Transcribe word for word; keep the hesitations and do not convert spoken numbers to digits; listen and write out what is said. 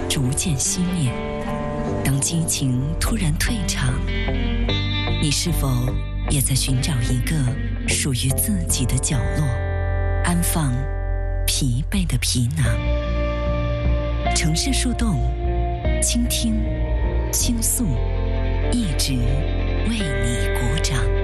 逐渐熄灭。当激情突然退场，你是否也在寻找一个属于自己的角落，安放疲惫的皮囊？城市树洞，倾听，倾诉，一直为你鼓掌。